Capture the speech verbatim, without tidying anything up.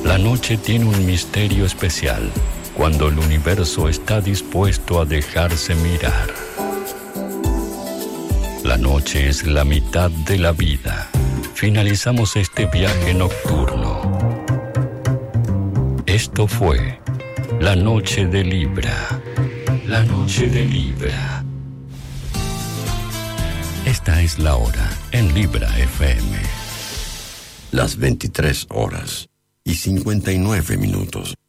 La noche tiene un misterio especial cuando el universo está dispuesto a dejarse mirar. La noche es la mitad de la vida. Finalizamos este viaje nocturno. Esto fue La Noche de Libra. La Noche de Libra. Esta es la hora en Libra F M. Las veintitrés horas y cincuenta y nueve minutos.